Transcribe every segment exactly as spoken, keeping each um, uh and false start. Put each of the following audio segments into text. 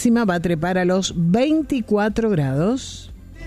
máxima va a trepar a los veinticuatro grados.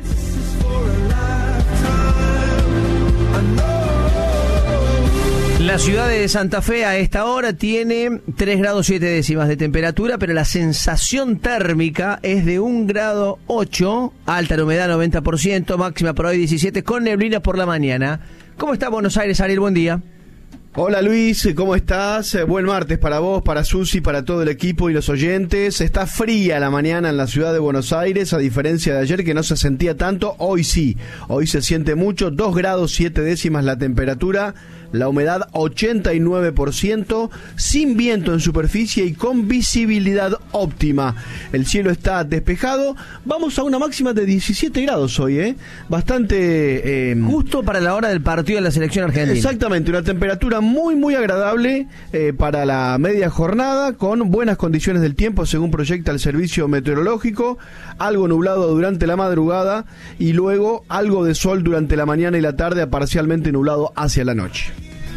La ciudad de Santa Fe a esta hora tiene tres grados siete décimas de temperatura, pero la sensación térmica es de un grado ocho, alta la humedad noventa por ciento, máxima por hoy diecisiete, con neblina por la mañana. ¿Cómo está Buenos Aires, Ariel? Buen día. Hola Luis, ¿cómo estás? Buen martes para vos, para Susi, para todo el equipo y los oyentes. Está fría la mañana en la ciudad de Buenos Aires, a diferencia de ayer que no se sentía tanto, hoy sí. Hoy se siente mucho, dos grados siete décimas la temperatura, la humedad ochenta y nueve por ciento, sin viento en superficie y con visibilidad óptima. El cielo está despejado, vamos a una máxima de diecisiete grados hoy, ¿eh? Bastante... Eh, Justo para la hora del partido de la selección argentina. Exactamente, una temperatura muy muy agradable eh, para la media jornada, con buenas condiciones del tiempo según proyecta el servicio meteorológico, algo nublado durante la madrugada y luego algo de sol durante la mañana y la tarde, a parcialmente nublado hacia la noche.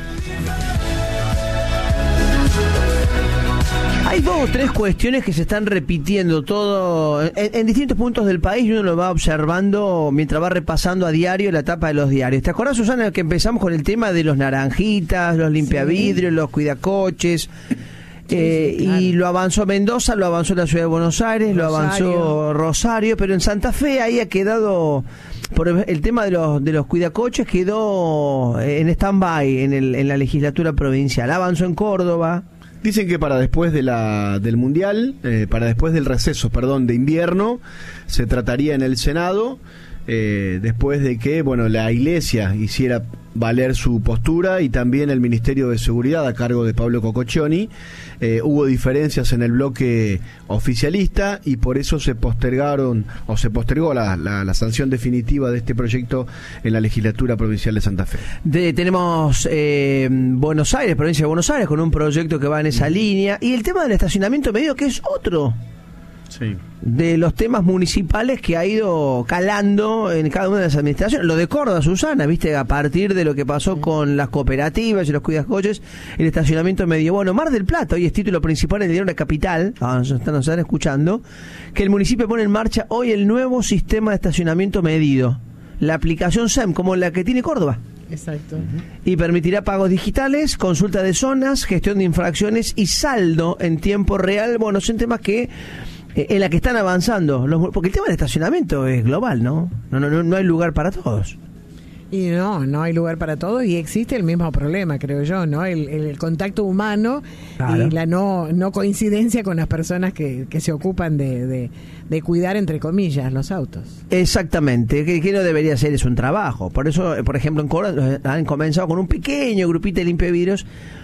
Hay dos o tres cuestiones que se están repitiendo todo en, en distintos puntos del país y uno lo va observando mientras va repasando a diario la tapa de los diarios. ¿Te acordás, Susana, que empezamos con el tema de los naranjitas, los limpiavidrios, sí, los cuidacoches? Eh, sí, sí, claro. Y lo avanzó Mendoza, lo avanzó la ciudad de Buenos Aires, Rosario. lo avanzó Rosario, pero en Santa Fe ahí ha quedado, por el tema de los de los cuidacoches quedó en stand-by en, el, en la legislatura provincial. Avanzó en Córdoba. Dicen que para después de la del Mundial, eh, para después del receso, perdón, de invierno, se trataría en el Senado, eh, después de que, bueno, la Iglesia hiciera valer su postura y también el Ministerio de Seguridad a cargo de Pablo Cococcioni. Eh, hubo diferencias en el bloque oficialista y por eso se postergaron o se postergó la, la, la sanción definitiva de este proyecto en la legislatura provincial de Santa Fe. De, tenemos eh, Buenos Aires, provincia de Buenos Aires, con un proyecto que va en esa línea, y el tema del estacionamiento medio que es otro. Sí. De los temas municipales que ha ido calando en cada una de las administraciones. Lo de Córdoba, Susana, viste, a partir de lo que pasó sí. con las cooperativas y los cuidacoches, el estacionamiento medio. Bueno, Mar del Plata, hoy es título principal en el diario La Capital, nos están, nos están escuchando, que el municipio pone en marcha hoy el nuevo sistema de estacionamiento medido, la aplicación S E M, como la que tiene Córdoba. Exacto. Uh-huh. Y permitirá pagos digitales, consulta de zonas, gestión de infracciones y saldo en tiempo real. Bueno, son temas que en la que están avanzando, los, porque el tema del estacionamiento es global, ¿no? No, no, no hay lugar para todos. Y no, no hay lugar para todos y existe el mismo problema, creo yo, ¿no? El, el contacto humano, claro, y la no no coincidencia con las personas que, que se ocupan de, de, de cuidar, entre comillas, los autos. Exactamente, que, que no debería ser, es un trabajo. Por eso, por ejemplo, en Córdoba han comenzado con un pequeño grupito de limpiavidrios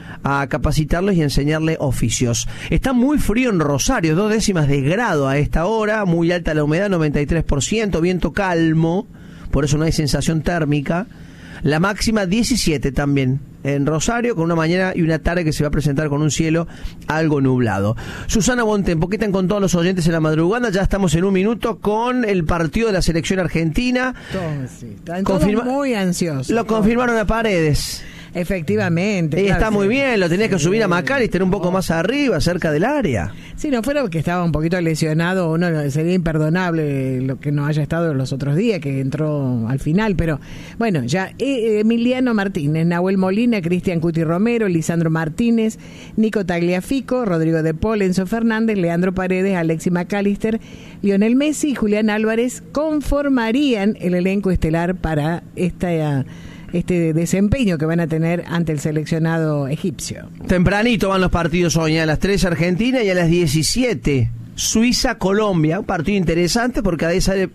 a capacitarlos y enseñarles oficios. Está muy frío en Rosario, dos décimas de grado a esta hora, muy alta la humedad, noventa y tres por ciento, viento calmo, por eso no hay sensación térmica. La máxima diecisiete también en Rosario, con una mañana y una tarde que se va a presentar con un cielo algo nublado. Susana Bontempo, ¿qué están con todos los oyentes en la madrugada? Ya estamos en un minuto con el partido de la selección argentina. Todos, sí. Están todos Confirma- muy ansiosos. Lo confirmaron a Paredes. Efectivamente. Y claro, está sí. muy bien, lo tenés que sí. subir a McAllister un poco oh. más arriba, cerca del área. Si no fuera porque estaba un poquito lesionado, uno sería imperdonable lo que no haya estado los otros días, que entró al final, pero bueno, ya eh, Emiliano Martínez, Nahuel Molina, Cristian Cuti Romero, Lisandro Martínez, Nico Tagliafico, Rodrigo de Paul, Enzo Fernández, Leandro Paredes, Alexis McAllister, Lionel Messi y Julián Álvarez conformarían el elenco estelar para esta... este desempeño que van a tener ante el seleccionado egipcio. Tempranito van los partidos hoy, a las tres Argentina y a las diecisiete Suiza-Colombia, un partido interesante porque ahí sale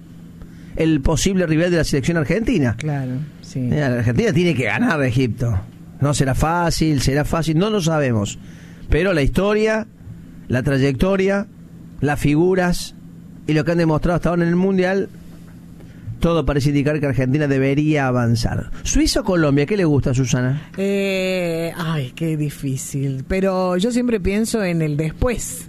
el posible rival de la selección argentina. Claro, sí. La Argentina tiene que ganar a Egipto. No será fácil, será fácil, no lo sabemos. Pero la historia, la trayectoria, las figuras y lo que han demostrado hasta ahora en el Mundial, todo parece indicar que Argentina debería avanzar. ¿Suiza o Colombia? ¿Qué le gusta, Susana? Eh, ay, qué difícil. Pero yo siempre pienso en el después.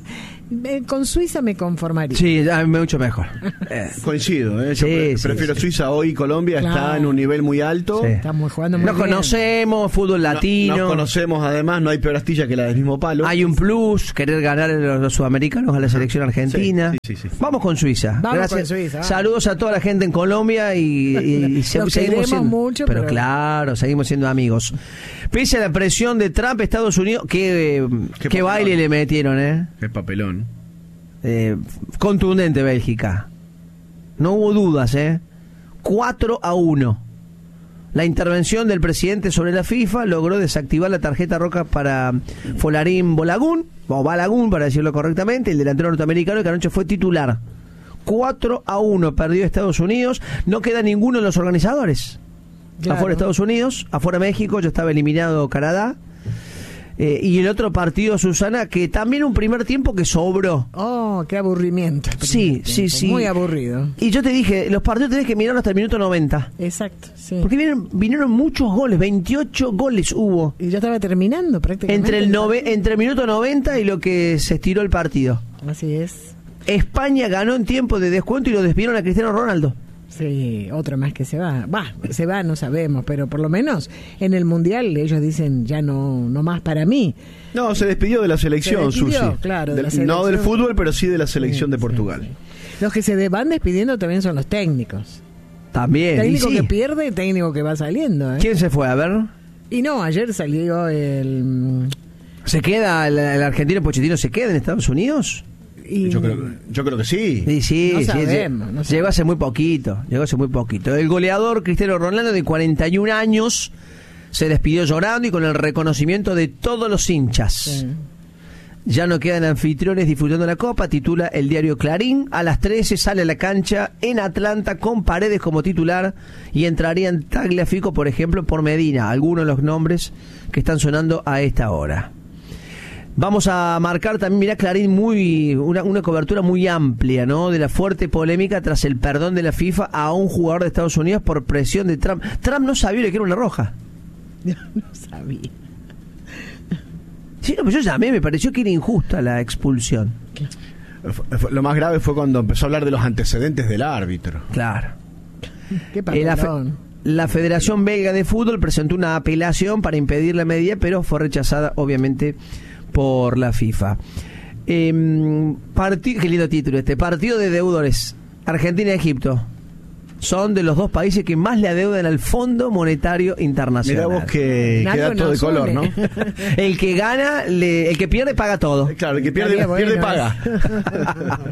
Eh, con Suiza me conformaría. Sí, ya, mucho mejor. Eh. Coincido, ¿eh? Yo Sí, pre- sí, prefiero sí. Suiza hoy. Colombia Claro. está en un nivel muy alto. Sí. Estamos jugando muy Nos bien. conocemos, fútbol No- latino. Nos conocemos, además, no hay peor astilla que la del mismo palo. Hay un plus, querer ganar a los, los sudamericanos a la selección argentina. Sí, sí, sí, sí. Vamos con Suiza. Vamos Gracias. con Suiza, vamos. Saludos a toda la gente en Colombia y, y- y se- Lo seguimos queremos siendo, mucho, pero, pero- claro, seguimos siendo amigos. Pese a la presión de Trump, Estados Unidos, qué, Qué qué baile papelón. le metieron, ¿eh? Qué papelón. Eh, contundente Bélgica. No hubo dudas, ¿eh? cuatro a uno. La intervención del presidente sobre la FIFA logró desactivar la tarjeta roja para Folarín Bolagun, o Balagun para decirlo correctamente, el delantero norteamericano que anoche fue titular. cuatro a uno perdió Estados Unidos. No queda ninguno de los organizadores. Claro. Afuera Estados Unidos, afuera México, ya estaba eliminado Canadá. Eh, y el otro partido, Susana, que también un primer tiempo que sobró. Oh, qué aburrimiento. el Sí, primer sí, tiempo. sí. Muy aburrido. Y yo te dije, los partidos tenés que mirar hasta el minuto noventa. Exacto, sí. Porque vinieron, vinieron muchos goles, veintiocho goles hubo. Y ya estaba terminando prácticamente. Entre el, el nove, partido. entre el minuto noventa y lo que se estiró el partido. Así es. España ganó en tiempo de descuento y lo despidieron a Cristiano Ronaldo. Sí, otro más que se va. Va, se va, no sabemos, pero por lo menos en el Mundial ellos dicen ya no, no más para mí. No, se despidió de la selección, Se despidió, Susi. claro, de Del- la selección. No del fútbol, pero sí de la selección Sí, de sí, Portugal. sí. Los que se de- van despidiendo también son los técnicos. También. y Técnico sí. que pierde y técnico que va saliendo. ¿eh? ¿Quién se fue? A ver. Y no, ayer salió el... mm, ¿Se queda el, el argentino Pochettino? ¿Se queda en Estados Unidos? Y, Yo creo, yo creo que sí. No Sí, sí, sí, sabemos, sí. no Llegó sabemos. hace muy poquito, llegó hace muy poquito. El goleador Cristiano Ronaldo, de cuarenta y un años, se despidió llorando y con el reconocimiento de todos los hinchas. Sí. Ya no quedan anfitriones disfrutando la copa, titula el diario Clarín. A las trece sale a la cancha en Atlanta con Paredes como titular y entrarían Tagliafico, por ejemplo, por Medina, algunos de los nombres que están sonando a esta hora. Vamos a marcar también, mirá Clarín, muy una, una cobertura muy amplia, ¿no? De la fuerte polémica tras el perdón de la FIFA a un jugador de Estados Unidos por presión de Trump. Trump no sabía que era una roja. Yo no sabía. Sí, no, pero yo llamé, me pareció que era injusta la expulsión. Fue- fue- Lo más grave fue cuando empezó a hablar de los antecedentes del árbitro. Claro. Qué Eh, la, fe- papelón. la Federación Belga de Fútbol presentó una apelación para impedir la medida, pero fue rechazada, obviamente, por la FIFA. Eh, parti- qué lindo título este. Partido de deudores. Argentina y Egipto son de los dos países que más le adeudan al Fondo Monetario Internacional. Mirá vos que Algo queda todo de nos color, une. ¿no? El que gana, le- el que pierde paga todo. Claro, el que pierde, Estaría pierde bueno, paga.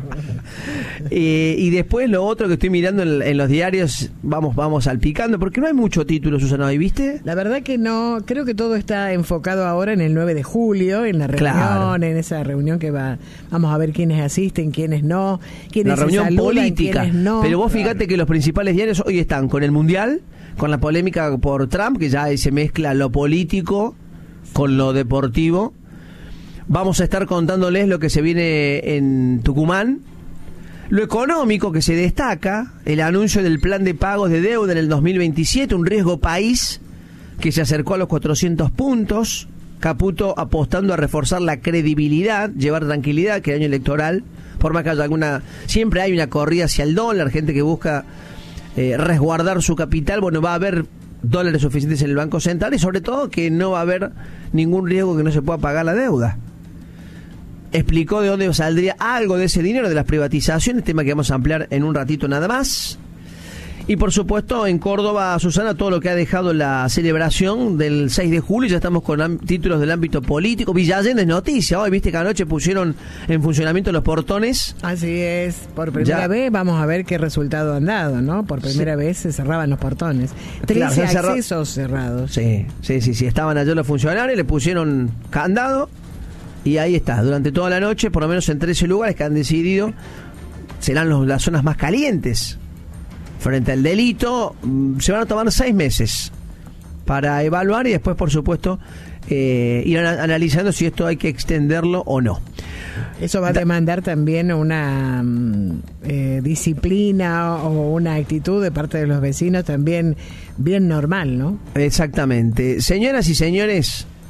Eh, y después lo otro que estoy mirando en, en los diarios, vamos, vamos salpicando, porque no hay mucho título, Susana, ¿hoy viste? La verdad que no, creo que todo está enfocado ahora en el nueve de julio, en la reunión, Claro. en esa reunión que va, vamos a ver quiénes asisten, quiénes no, quiénes La se reunión saludan, política. quiénes no. Pero vos fíjate que los principales diarios hoy están con el Mundial, con la polémica por Trump, que ya ahí se mezcla lo político con lo deportivo. Vamos a estar contándoles lo que se viene en Tucumán. Lo económico que se destaca, el anuncio del plan de pagos de deuda en el dos mil veintisiete, un riesgo país que se acercó a los cuatrocientos puntos. Caputo apostando a reforzar la credibilidad, llevar tranquilidad, que el año electoral, por más que haya alguna, siempre hay una corrida hacia el dólar, gente que busca eh, resguardar su capital. Bueno, va a haber dólares suficientes en el Banco Central y sobre todo que no va a haber ningún riesgo que no se pueda pagar la deuda. Explicó de dónde saldría algo de ese dinero, de las privatizaciones, tema que vamos a ampliar en un ratito nada más. Y por supuesto en Córdoba, Susana, todo lo que ha dejado la celebración del seis de julio. Ya estamos con am- títulos del ámbito político. Villa Allende es noticia. Hoy viste que anoche pusieron en funcionamiento los portones. Así es, por primera Ya. vez vamos a ver qué resultado han dado, ¿no? Por primera vez se cerraban los portones. trece Claro, se han cerrado- accesos cerrados. Sí, sí, sí, sí. Estaban ayer los funcionarios, le pusieron candado. Y ahí está, durante toda la noche, por lo menos en trece lugares que han decidido, serán los- las zonas más calientes frente al delito. mm, Se van a tomar seis meses para evaluar y después, por supuesto, eh, ir ana- analizando si esto hay que extenderlo o no. Eso va a demandar también una mm, eh, disciplina o una actitud de parte de los vecinos también bien normal, ¿no? Exactamente. Señoras y señores,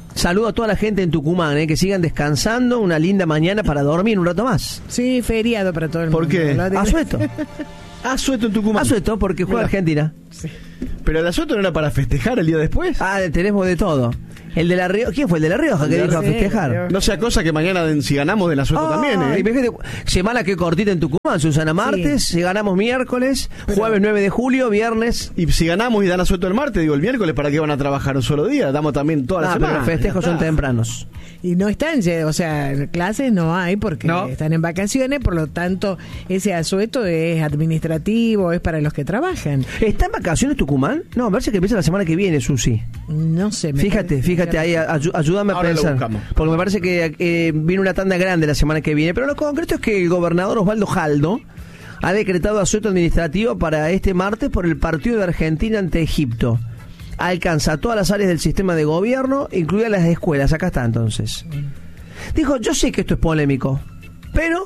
Saludo a toda la gente en Tucumán, eh, que sigan descansando, una linda mañana para dormir un rato más. Sí, feriado para todo el ¿Por mundo. qué? Lo de- Asueto. Asueto en Tucumán. Asueto porque juega Mira. Argentina. Sí. Pero el asueto no era para festejar el día después. Ah, tenemos de todo. El de La Rioja, ¿quién fue? El de La Rioja que El de dijo a La- sí, festejar. La Rioja. No sea cosa que mañana den- si ganamos del asueto también, Ah, ¿eh? imagínate, semana que cortita en Tucumán, Susana, martes, si ganamos miércoles, jueves nueve de julio, viernes. Y si ganamos y dan asueto el martes, digo el miércoles, ¿para qué van a trabajar un solo día? Damos también toda la Ah, semana. pero los festejos Ya son está. tempranos. Y no están, ya- o sea, clases no hay porque No. están en vacaciones, por lo tanto, ese asueto es administrativo, es para los que trabajan. ¿Está en vacaciones Tucumán? No, me parece que empieza la semana que viene, Susi. No sé. me Fíjate, parece- fíjate ahí, ayu- ayúdame a Ahora lo pensar. buscamos. Porque me parece que eh, viene una tanda grande la semana que viene. Pero lo concreto es que el gobernador Osvaldo Jaldo ha decretado asueto administrativo para este martes por el partido de Argentina ante Egipto. Alcanza a todas las áreas del sistema de gobierno, incluidas las escuelas. Acá está entonces. Dijo, yo sé que esto es polémico, pero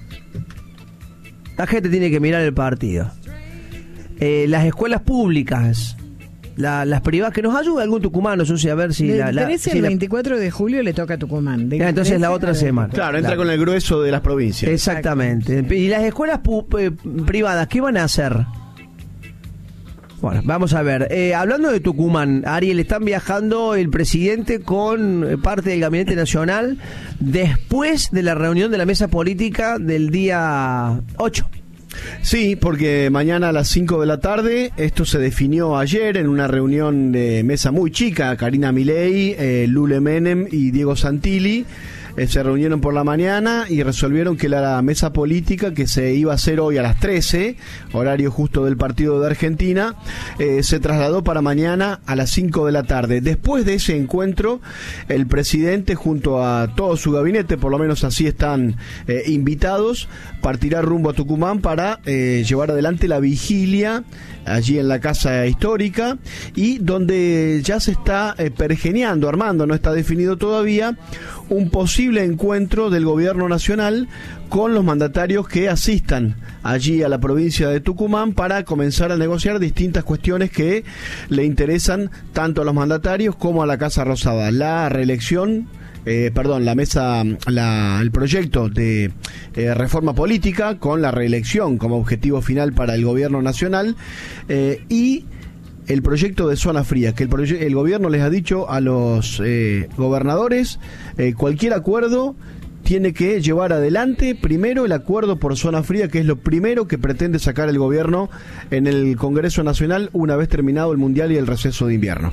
la gente tiene que mirar el partido. Eh, las escuelas públicas, la- las privadas, que nos ayude algún tucumano, Susi, a ver si Del la... la- trece si al la- veinticuatro de julio le toca a Tucumán. Del Ah, entonces la trece otra al semana. Claro, entra Claro. con el grueso de las provincias. Exactamente. ¿Y las escuelas pu- eh, privadas qué van a hacer? Bueno, vamos a ver. Eh, hablando de Tucumán, Ariel, están viajando el presidente con eh, parte del Gabinete Nacional después de la reunión de la mesa política del día ocho. Sí, porque mañana a las cinco de la tarde, esto se definió ayer en una reunión de mesa muy chica, Karina Milei, eh, Lule Menem y Diego Santilli, eh, se reunieron por la mañana y resolvieron que la mesa política que se iba a hacer hoy a las trece, horario justo del partido de Argentina, eh, se trasladó para mañana a las cinco de la tarde. Después de ese encuentro, el presidente junto a todo su gabinete, por lo menos así están eh, invitados, partirá rumbo a Tucumán para eh, llevar adelante la vigilia allí en la Casa Histórica y donde ya se está eh, pergeñando, armando, no está definido todavía, un posible encuentro del gobierno nacional con los mandatarios que asistan allí a la provincia de Tucumán para comenzar a negociar distintas cuestiones que le interesan tanto a los mandatarios como a la Casa Rosada. La reelección, eh, perdón, la mesa, la, el proyecto de eh, reforma política con la reelección como objetivo final para el gobierno nacional eh, y el proyecto de zona fría, que el, proye- el gobierno les ha dicho a los eh, gobernadores, eh, cualquier acuerdo tiene que llevar adelante primero el acuerdo por zona fría, que es lo primero que pretende sacar el gobierno en el Congreso Nacional una vez terminado el Mundial y el receso de invierno.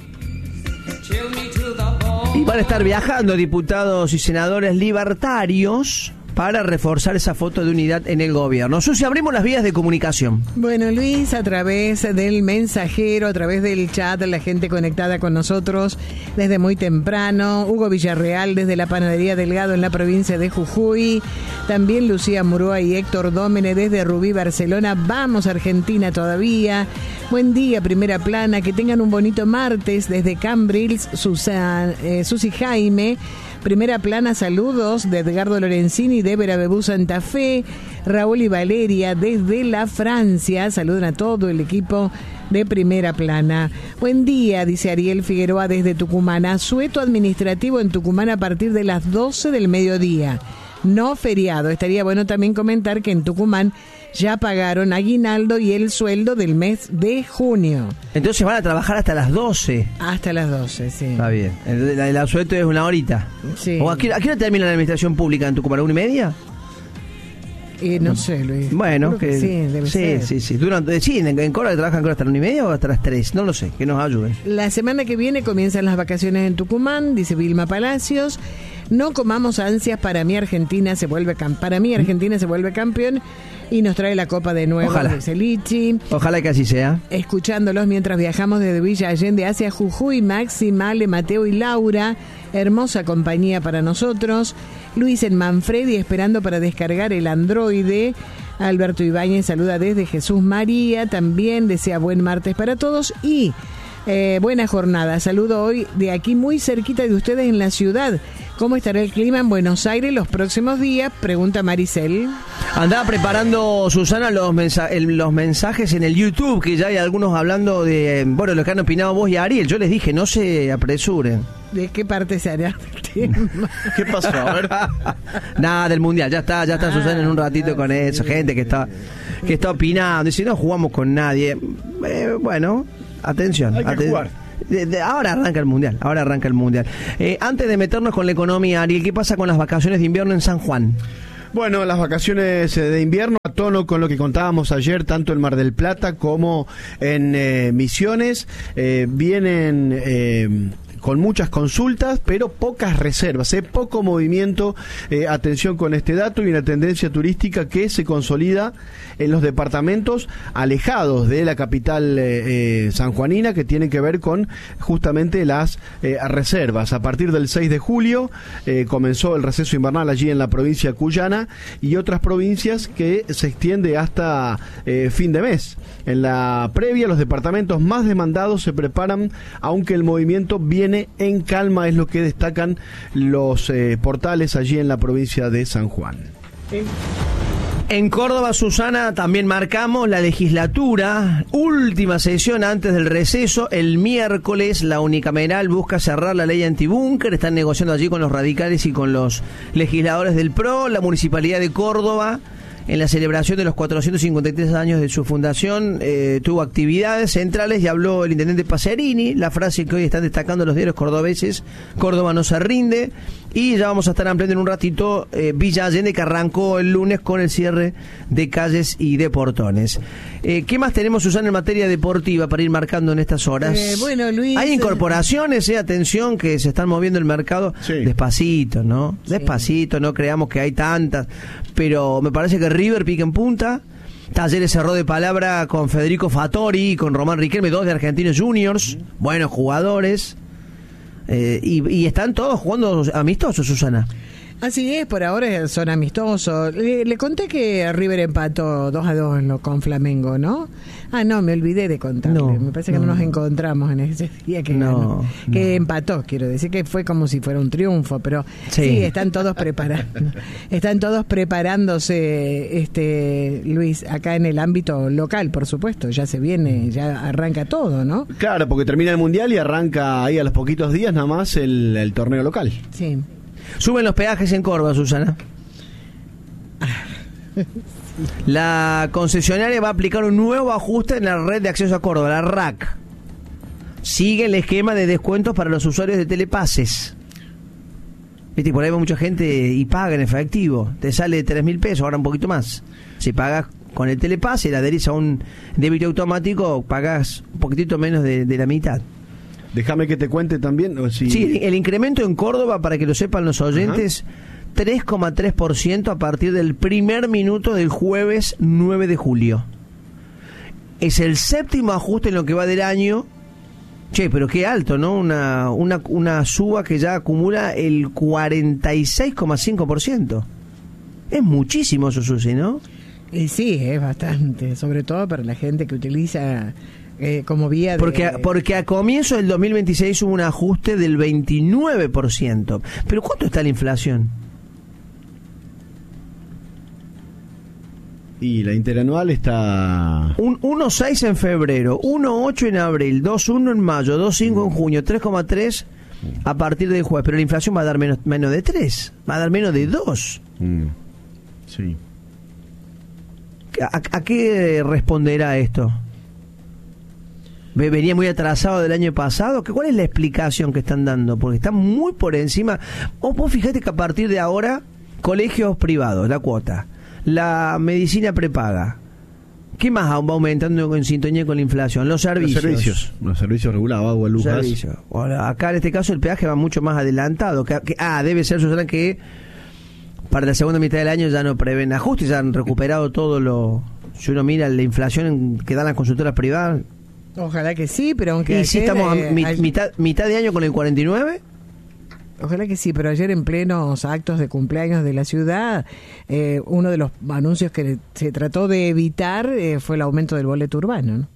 Y van a estar viajando diputados y senadores libertarios para reforzar esa foto de unidad en el gobierno. Susi, abrimos las vías de comunicación. Bueno, Luis, a través del mensajero, a través del chat, la gente conectada con nosotros desde muy temprano. Hugo Villarreal desde la Panadería Delgado en la provincia de Jujuy. También Lucía Murúa y Héctor Dómene desde Rubí, Barcelona. Vamos, Argentina todavía. Buen día, Primera Plana. Que tengan un bonito martes desde Cambrils, Susan, eh, Susi Jaime. Primera Plana, saludos de Edgardo Lorenzini de Verabebú, Santa Fe. Raúl y Valeria desde la Francia. Saludan a todo el equipo de Primera Plana. Buen día, dice Ariel Figueroa desde Tucumán. Asueto administrativo en Tucumán a partir de las doce del mediodía. No feriado. Estaría bueno también comentar que en Tucumán ya pagaron aguinaldo y el sueldo del mes de junio. Entonces van a trabajar hasta las doce. Hasta las doce, sí. Está bien. El, el asueto es una horita. Sí. ¿O a qué, a qué hora termina la administración pública en Tucumán? ¿A una y media? Eh, no sé, Luis. Bueno, Creo que, sí, debe sí, ser. sí, sí. Durante, sí, en, en Córdoba trabajan creo hasta la una y media o hasta las tres. No lo sé, que nos ayuden. La semana que viene comienzan las vacaciones en Tucumán, dice Vilma Palacios. No comamos ansias, para mí Argentina se vuelve cam- para mí Argentina se vuelve campeón y nos trae la copa de nuevo, Ojalá. dice Lichi. Ojalá que así sea. Escuchándolos mientras viajamos desde Villa Allende hacia Jujuy, Maxi, Male, Mateo y Laura. Hermosa compañía para nosotros. Luis en Manfredi esperando para descargar el androide. Alberto Ibáñez saluda desde Jesús María. También desea buen martes para todos y eh, buena jornada. Saludo hoy de aquí muy cerquita de ustedes en la ciudad. ¿Cómo estará el clima en Buenos Aires los próximos días? Pregunta Maricel. Andaba preparando, Susana, los, mensa- el- los mensajes en el YouTube, que ya hay algunos hablando de, bueno, lo que han opinado vos y Ariel. Yo les dije, no se apresuren. ¿De qué parte se hará el tema? ¿Qué pasó? A ver. Nada, del Mundial, ya está, ya está Ah, Susana en un ratito ah, con eso, sí. gente que está que está opinando, dice, no jugamos con nadie. Eh, bueno, atención. Hay que aten- jugar. De- de- ahora arranca el Mundial, ahora arranca el Mundial. Eh, antes de meternos con la economía, Ariel, ¿qué pasa con las vacaciones de invierno en San Juan? Bueno, las vacaciones eh, de invierno, a tono con lo que contábamos ayer, tanto en Mar del Plata como en eh, Misiones, eh, vienen eh, con muchas consultas, pero pocas reservas, eh, poco movimiento. Eh, atención con este dato y una tendencia turística que se consolida en los departamentos alejados de la capital eh, eh, sanjuanina, que tienen que ver con justamente las eh, reservas. A partir del seis de julio eh, comenzó el receso invernal allí en la provincia cuyana y otras provincias que se extiende hasta eh, fin de mes. En la previa, los departamentos más demandados se preparan, aunque el movimiento viene en calma, es lo que destacan los eh, portales allí en la provincia de San Juan. En Córdoba, Susana, también marcamos la legislatura, última sesión antes del receso. El miércoles la unicameral busca cerrar la ley antibúnker, están negociando allí con los radicales y con los legisladores del P R O. La Municipalidad de Córdoba, en la celebración de los cuatrocientos cincuenta y tres años de su fundación, eh, tuvo actividades centrales y habló el intendente Pacerini, la frase que hoy están destacando los diarios cordobeses: Córdoba no se rinde. Y ya vamos a estar ampliando en un ratito eh, Villa Allende, que arrancó el lunes con el cierre de calles y de portones. Eh, ¿Qué más tenemos, Susana, en materia deportiva para ir marcando en estas horas? Eh, bueno, Luis, Hay incorporaciones, eh, atención, que se están moviendo el mercado Sí. despacito, ¿no? Sí. Despacito, no creamos que hay tantas, pero me parece que River pica en punta. Talleres cerró de palabra con Federico Fattori y con Román Riquelme, dos de Argentinos Juniors, buenos jugadores. Eh, y, y están todos jugando amistosos, Susana. Así es, por ahora son amistosos. Le, le conté que River empató dos a dos lo- con Flamengo, ¿no? Ah, no, me olvidé de contarle. No, me parece que no, no. nos encontramos en ese día que No, ganó. Que no. empató, quiero decir que fue como si fuera un triunfo, pero sí, Sí. están todos preparando. Están todos preparándose, este Luis, acá en el ámbito local, por supuesto. Ya se viene, ya arranca todo, ¿no? Claro, porque termina el Mundial y arranca ahí a los poquitos días nada más el, el torneo local. Sí. Suben los peajes en Córdoba, Susana. La concesionaria va a aplicar un nuevo ajuste en la red de acceso a Córdoba, la R A C. Sigue el esquema de descuentos para los usuarios de telepases. Viste, por ahí va mucha gente y paga en efectivo. Te sale tres mil pesos, ahora un poquito más. Si pagas con el telepase, la adherís a un débito automático, pagas un poquitito menos de, de la mitad. Déjame que te cuente también. O si... Sí, el incremento en Córdoba, para que lo sepan los oyentes, tres coma tres por ciento a partir del primer minuto del jueves nueve de julio. Es el séptimo ajuste en lo que va del año. Che, pero qué alto, ¿no? Una, una, una suba que ya acumula el cuarenta y seis coma cinco por ciento. Es muchísimo eso, Susi, ¿no? Y sí, es bastante, sobre todo para la gente que utiliza eh, como vía de... Porque a, porque a comienzo del dos mil veintiséis hubo un ajuste del veintinueve por ciento. Pero ¿cuánto está la inflación? Y la interanual está... Un uno coma seis en febrero, uno coma ocho en abril, dos coma uno en mayo, dos coma cinco en junio, tres coma tres a partir del jueves. Pero la inflación va a dar menos, menos de tres, va a dar menos de dos. Mm. Sí. ¿A, a qué responderá esto? ¿Ve- ¿Venía muy atrasado del año pasado? ¿Qué- ¿Cuál es la explicación que están dando? Porque está muy por encima. Vos, vos fíjate que a partir de ahora, colegios privados, la cuota, la medicina prepaga, ¿qué más va aumentando en sintonía con la inflación? Los servicios. Los servicios. Los servicios regulados, agua, luz, gas. Servicios. Ahora, acá en este caso el peaje va mucho más adelantado. Que, que- ah, debe ser, Susana, que para la segunda mitad del año ya no prevén ajustes, ya han recuperado todo lo... Si uno mira la inflación en- que dan las consultoras privadas, Ojalá que sí, pero aunque y si ayer, estamos a eh, mi- al- mitad, mitad de año con el cuarenta y nueve. Ojalá que sí, pero ayer en plenos actos de cumpleaños de la ciudad, eh, uno de los anuncios que se trató de evitar eh, fue el aumento del boleto urbano, ¿no?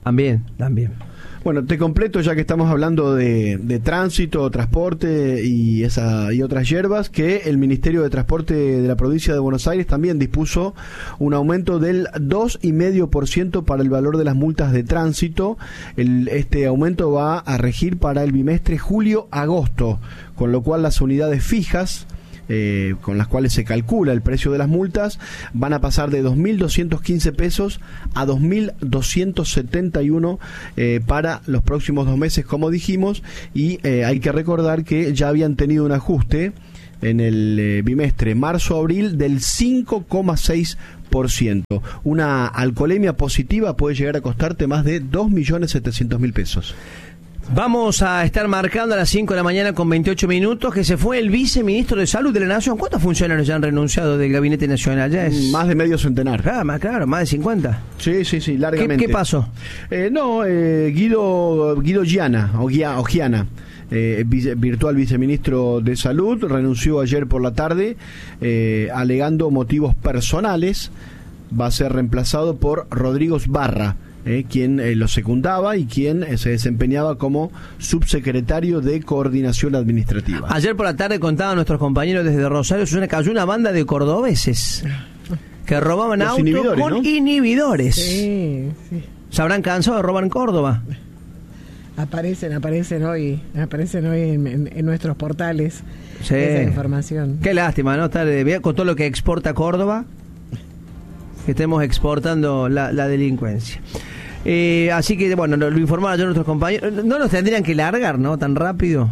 También, también. Bueno, te completo ya que estamos hablando de, de tránsito, transporte y esa y otras hierbas, que el Ministerio de Transporte de la provincia de Buenos Aires también dispuso un aumento del dos coma cinco por ciento para el valor de las multas de tránsito. El, este aumento va a regir para el bimestre julio-agosto, con lo cual las unidades fijas Eh, con las cuales se calcula el precio de las multas van a pasar de dos mil doscientos quince pesos a dos mil doscientos setenta y uno eh, para los próximos dos meses, como dijimos, y eh, hay que recordar que ya habían tenido un ajuste en el eh, bimestre marzo-abril del cinco coma seis por ciento. Una alcoholemia positiva puede llegar a costarte más de dos millones setecientos mil pesos. Vamos a estar marcando a las cinco de la mañana con veintiocho minutos que se fue el viceministro de Salud de la Nación. ¿Cuántos funcionarios ya han renunciado del Gabinete Nacional? Ya es... Más de medio centenar. Ah, más, claro, más de cincuenta. Sí, sí, sí, largamente. ¿Qué, qué pasó? Eh, no, eh, Guido, Guido Giana, o Gia, o Giana. Eh, vice, virtual viceministro de Salud, renunció ayer por la tarde eh, alegando motivos personales. Va a ser reemplazado por Rodrigo Barra, Eh, quien eh, lo secundaba y quien eh, se desempeñaba como subsecretario de Coordinación Administrativa. Ayer por la tarde contaban nuestros compañeros desde Rosario, se cayó una banda de cordobeses que robaban Los autos inhibidores, con ¿no? inhibidores. Sí, sí. ¿Se habrán cansado de robar en Córdoba? Aparecen, aparecen hoy, aparecen hoy en, en, en nuestros portales Sí. esa información. Qué lástima, ¿no? Estar, eh, con todo lo que exporta Córdoba, que estemos exportando la, la delincuencia. Eh, así que, bueno, lo, lo informaron yo nuestros compañeros. No nos tendrían que largar, ¿no? Tan rápido.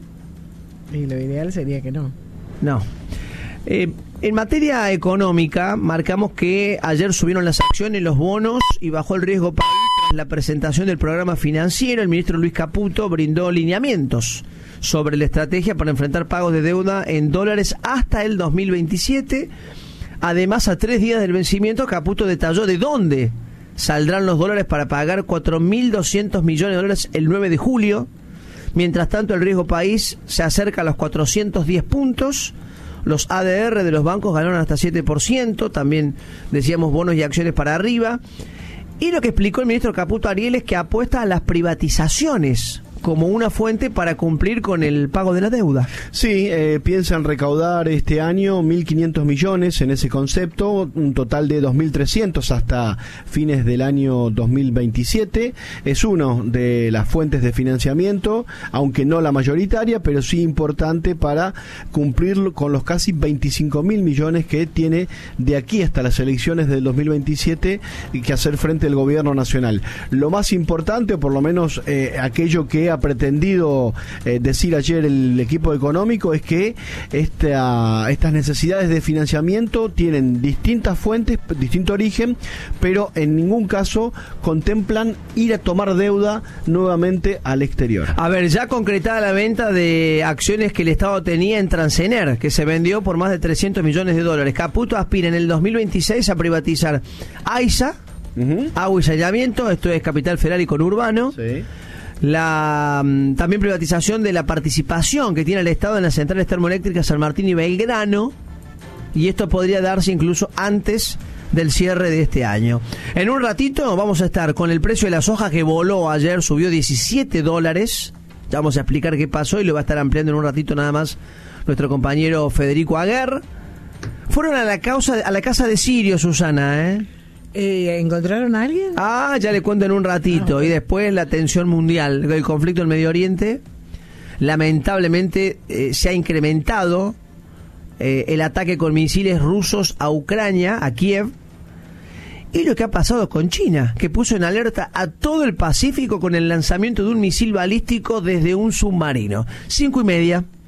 Y lo ideal sería que no. No. Eh, en materia económica, marcamos que ayer subieron las acciones, los bonos y bajó el riesgo país. Tras la presentación del programa financiero, el ministro Luis Caputo brindó lineamientos sobre la estrategia para enfrentar pagos de deuda en dólares hasta el dos mil veintisiete. Además, a tres días del vencimiento, Caputo detalló de dónde saldrán los dólares para pagar cuatro mil doscientos millones de dólares el nueve de julio. Mientras tanto, el riesgo país se acerca a los cuatrocientos diez puntos. Los A D R de los bancos ganaron hasta siete por ciento. También decíamos bonos y acciones para arriba. Y lo que explicó el ministro Caputo Ariel es que apuesta a las privatizaciones como una fuente para cumplir con el pago de la deuda. Sí, eh, piensan recaudar este año mil quinientos millones en ese concepto, un total de dos mil trescientos hasta fines del año dos mil veintisiete. Es uno de las fuentes de financiamiento, aunque no la mayoritaria, pero sí importante para cumplir con los casi veinticinco mil millones que tiene de aquí hasta las elecciones del dos mil veintisiete y que hacer frente al gobierno nacional. Lo más importante, o por lo menos eh, aquello que ha pretendido eh, decir ayer el equipo económico, es que esta, estas necesidades de financiamiento tienen distintas fuentes, distinto origen, pero en ningún caso contemplan ir a tomar deuda nuevamente al exterior. A ver, ya concretada la venta de acciones que el Estado tenía en Transener, que se vendió por más de trescientos millones de dólares. Caputo aspira en el dos mil veintiséis a privatizar AISA, uh-huh. Agua y Saneamiento, esto es Capital Federal y Conurbano. Sí. La um, también privatización de la participación que tiene el Estado en las centrales termoeléctricas San Martín y Belgrano, y esto podría darse incluso antes del cierre de este año. En un ratito vamos a estar con el precio de la soja, que voló ayer, subió diecisiete dólares. Ya vamos a explicar qué pasó y lo va a estar ampliando en un ratito nada más nuestro compañero Federico Aguer. Fueron a la causa a la casa de Sirio, Susana, ¿eh? Eh, ¿Encontraron a alguien? Ah, ya le cuento en un ratito. Ah, okay. Y después la tensión mundial, el conflicto en Medio Oriente. Lamentablemente eh, se ha incrementado eh, el ataque con misiles rusos a Ucrania, a Kiev. Y lo que ha pasado con China, que puso en alerta a todo el Pacífico con el lanzamiento de un misil balístico desde un submarino. Cinco y media.